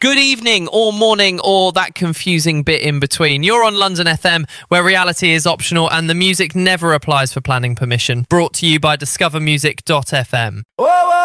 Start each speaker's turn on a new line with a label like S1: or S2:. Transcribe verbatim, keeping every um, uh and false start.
S1: Good evening or morning or that confusing bit in between. You're on London F M, where reality is optional and the music never applies for planning permission. Brought to you by discover music dot f m.
S2: Whoa, whoa.